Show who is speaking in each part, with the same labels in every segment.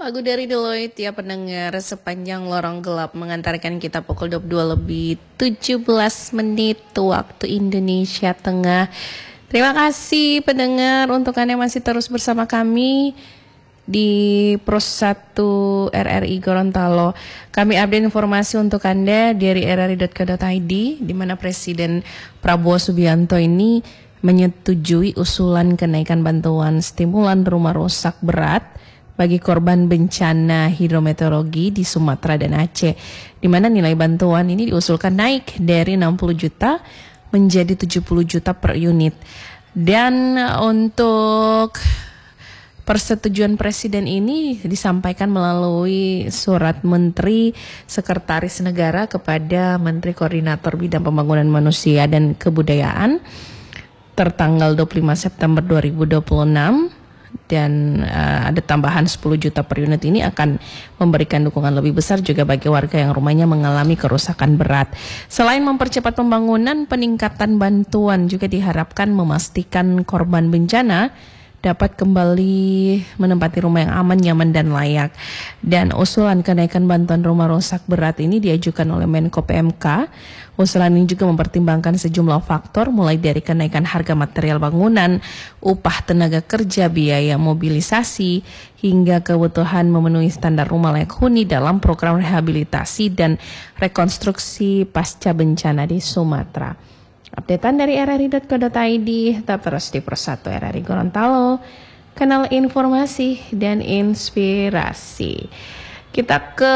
Speaker 1: Lagu dari Deloitte ya pendengar, sepanjang lorong gelap mengantarkan kita pukul 22 lebih 17 menit waktu Indonesia Tengah. Terima kasih pendengar untuk Anda yang masih terus bersama kami di Pros 1 RRI Gorontalo. Kami update informasi untuk Anda dari rri.co.id di mana Presiden Prabowo Subianto ini menyetujui usulan kenaikan bantuan stimulan rumah rusak berat bagi korban bencana hidrometeorologi di Sumatera dan Aceh, di mana nilai bantuan ini diusulkan naik dari 60 juta menjadi 70 juta per unit. Dan untuk persetujuan Presiden ini disampaikan melalui surat Menteri Sekretaris Negara kepada Menteri Koordinator Bidang Pembangunan Manusia dan Kebudayaan tertanggal 25 September 2026. Dan ada tambahan 10 juta per unit ini akan memberikan dukungan lebih besar juga bagi warga yang rumahnya mengalami kerusakan berat. Selain mempercepat pembangunan, peningkatan bantuan juga diharapkan memastikan korban bencana dapat kembali menempati rumah yang aman, nyaman, dan layak. Dan usulan kenaikan bantuan rumah rusak berat ini diajukan oleh Menko PMK. Usulan ini juga mempertimbangkan sejumlah faktor, mulai dari kenaikan harga material bangunan, upah tenaga kerja, biaya mobilisasi, hingga kebutuhan memenuhi standar rumah layak huni dalam program rehabilitasi dan rekonstruksi pasca bencana di Sumatera. Updatean dari rri.co.id, tetap terus di Pros 1 RRI Gorontalo, kanal informasi dan inspirasi. Kita ke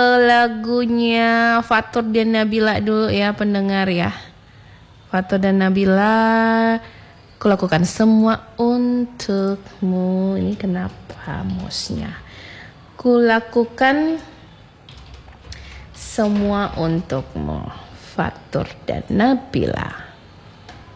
Speaker 1: lagunya Fatur dan Nabila dulu ya pendengar ya. Fatur dan Nabila, kulakukan semua untukmu. Ini kenapa musnya? Kulakukan semua untukmu. Fatur dan Nabila.